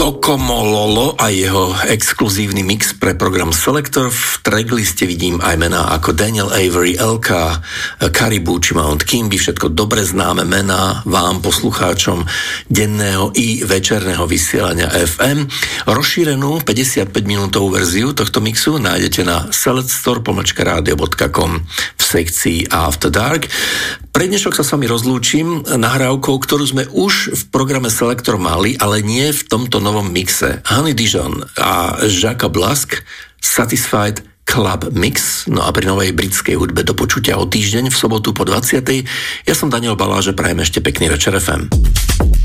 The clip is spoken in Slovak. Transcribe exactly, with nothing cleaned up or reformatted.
Dokomololo a jeho exkluzívny mix pre program Selector. V trackliste vidím aj mená ako Daniel Avery, Elka, Caribou či Mount Kimby, všetko dobre známe mená vám, poslucháčom denného i večerného vysielania ef em. Rozšírenú päťdesiatpäť minútovú verziu tohto mixu nájdete na selector pomlčka radio bodka com v sekcii After Dark. Pre dnešok sa s vami rozlúčim nahrávkou, ktorú sme už v programe Selector mali, ale nie v tomto novom mixe. Honey Dijon a Jacques Blask, Satisfied Club Mix. No a pri novej britskej hudbe do počutia o týždeň v sobotu po dvadsiatej. Ja som Daniel Baláž, prajem ešte pekný večer ef em.